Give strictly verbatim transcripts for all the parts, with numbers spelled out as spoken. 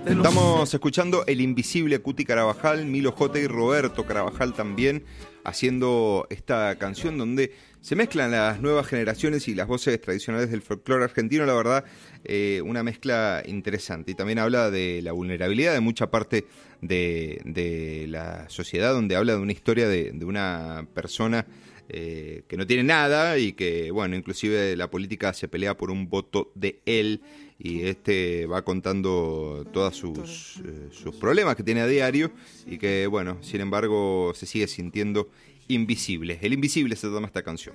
Estamos escuchando El Invisible, Cuti Carabajal, Milo J y Roberto Carabajal también haciendo esta canción donde se mezclan las nuevas generaciones y las voces tradicionales del folclore argentino. La verdad, eh, una mezcla interesante, y también habla de la vulnerabilidad de mucha parte de, de la sociedad, donde habla de una historia de, de una persona eh, que no tiene nada y que, bueno, inclusive la política se pelea por un voto de él, y este va contando todos sus, eh, sus problemas que tiene a diario y que, bueno, sin embargo se sigue sintiendo invisible. El Invisible se llama esta canción.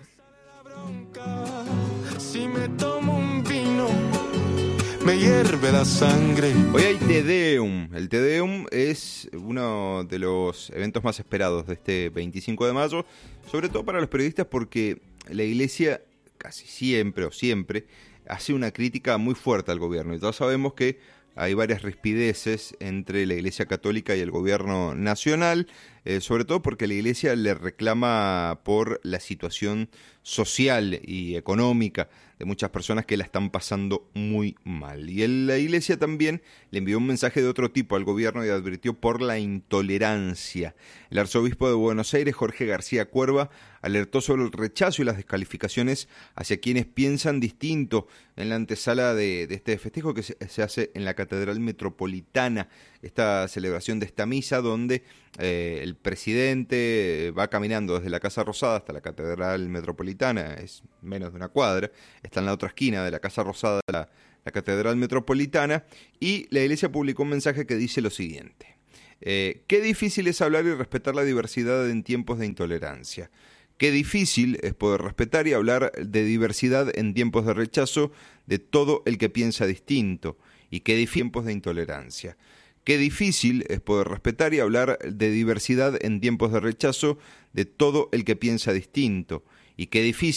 Si me tomo un vino, me hierve la sangre. Hoy hay Te Deum. El Te Deum es uno de los eventos más esperados de este veinticinco de mayo, sobre todo para los periodistas, porque la Iglesia casi siempre o siempre hace una crítica muy fuerte al gobierno, y todos sabemos que hay varias rispideces entre la Iglesia Católica y el gobierno nacional, eh, sobre todo porque la Iglesia le reclama por la situación social y económica de muchas personas que la están pasando muy mal. Y el, la Iglesia también le envió un mensaje de otro tipo al gobierno y advirtió por la intolerancia. El arzobispo de Buenos Aires, Jorge García Cuerva, alertó sobre el rechazo y las descalificaciones hacia quienes piensan distinto en la antesala de, de este festejo que se, se hace en la Catedral Metropolitana, esta celebración de esta misa donde eh, el presidente va caminando desde la Casa Rosada hasta la Catedral Metropolitana, es menos de una cuadra, está en la otra esquina de la Casa Rosada, la, la Catedral Metropolitana, y la Iglesia publicó un mensaje que dice lo siguiente: eh, qué difícil es hablar y respetar la diversidad en tiempos de intolerancia. Qué difícil es poder respetar y hablar de diversidad en tiempos de rechazo de todo el que piensa distinto, y qué difícil tiempos de intolerancia. Qué difícil es poder respetar y hablar de diversidad en tiempos de rechazo de todo el que piensa distinto, y qué difícil